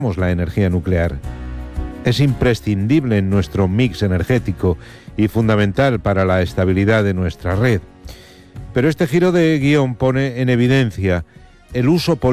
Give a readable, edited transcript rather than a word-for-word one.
la energía nuclear. Es imprescindible en nuestro mix energético y fundamental para la estabilidad de nuestra red. Pero este giro de guión pone en evidencia el uso político